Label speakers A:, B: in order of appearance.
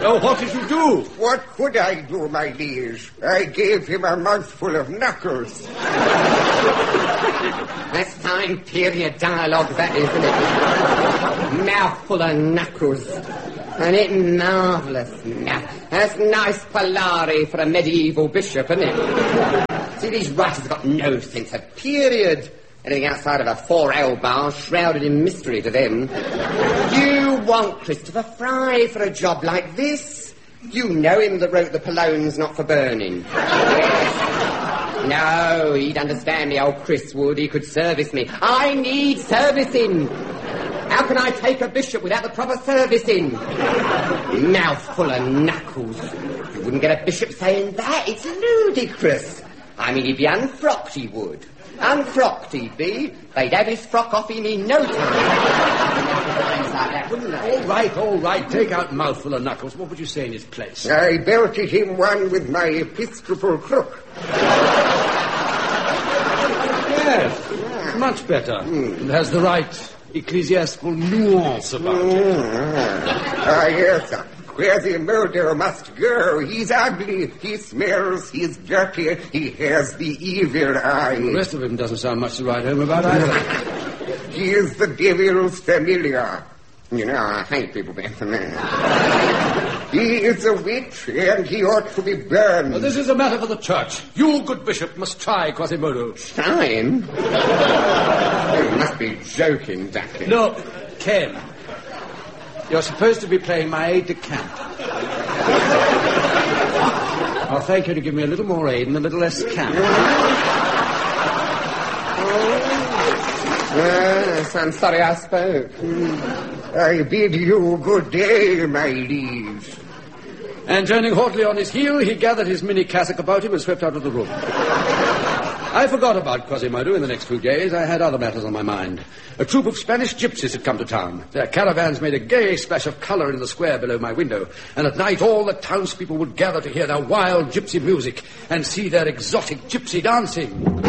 A: Oh, what did you do?
B: What could I do, my liege? I gave him a mouthful of knuckles.
C: That's fine period dialogue, that is, isn't it? Mouthful of knuckles. And it marvellous. That's nice Polari for a medieval bishop, isn't it? See, these writers have got no sense of period. Anything outside of a 4L bar shrouded in mystery to them. You want Christopher Fry for a job like this? You know him that wrote the Polone's Not for Burning. Yes. No, he'd understand me, old Chris would. He could service me. I need servicing. How can I take a bishop without the proper servicing? Mouthful of knuckles. You wouldn't get a bishop saying that. It's ludicrous. I mean, he'd be unfrocked, he would. Unfrocked he'd be. They'd have his frock off him in no time. Like that, wouldn't they?
A: All right. Take out mouthful of knuckles. What would you say in his place?
B: I belted him one with my episcopal crook.
A: Yes, much better. And has the right ecclesiastical nuance about it.
B: Yes, sir. Where the murder must go. He's ugly, he smells, he's dirty, he has the evil eye.
A: The rest of him doesn't sound much to write home about either.
B: He is the devil's familiar. You know, I hate people being familiar. He is a witch, and he ought to be burned.
A: Well, this is a matter for the church. You, good bishop, must try Quasimodo.
B: Try him? You must be joking, Ducky.
A: No, Ken. You're supposed to be playing my aide-de-camp. I'll thank you to give me a little more aid and a little less camp.
B: Yes, I'm sorry I spoke. I bid you good day, my liege.
A: And turning haughtily on his heel, he gathered his mini cassock about him and swept out of the room. I forgot about Quasimodo in the next few days. I had other matters on my mind. A troop of Spanish gypsies had come to town. Their caravans made a gay splash of colour in the square below my window, and at night all the townspeople would gather to hear their wild gypsy music and see their exotic gypsy dancing.